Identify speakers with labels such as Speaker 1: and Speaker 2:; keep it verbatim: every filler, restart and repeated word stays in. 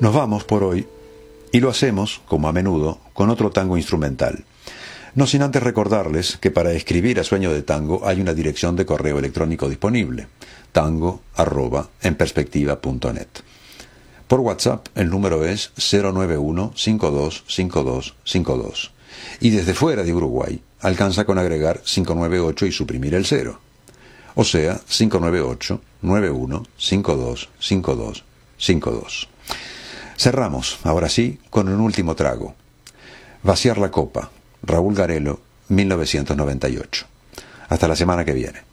Speaker 1: Nos vamos por hoy y lo hacemos, como a menudo, con otro tango instrumental. No sin antes recordarles que para escribir a Sueño de Tango hay una dirección de correo electrónico disponible, tango arroba en perspectiva punto net. Por WhatsApp el número es cero nueve uno cinco dos cinco dos cinco dos y desde fuera de Uruguay alcanza con agregar cinco nueve ocho y suprimir el cero, o sea cinco nueve ocho nueve uno cinco dos cinco dos cinco dos. Cerramos, ahora sí, con un último trago. Vaciar la copa, Raúl Garelo, mil novecientos noventa y ocho. Hasta la semana que viene.